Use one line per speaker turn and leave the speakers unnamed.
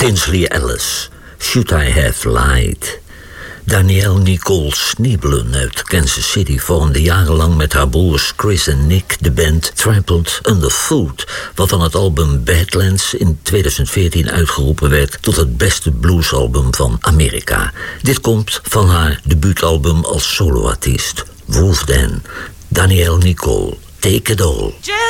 Ainsley Ellis, Should I Have Lied? Danielle Nicole Sneeblen uit Kansas City vormde jarenlang met haar broers Chris en Nick de band Trampled Underfoot, wat van het album Badlands in 2014 uitgeroepen werd tot het beste bluesalbum van Amerika. Dit komt van haar debuutalbum als soloartiest, Wolfdan. Danielle Nicole, Take It All.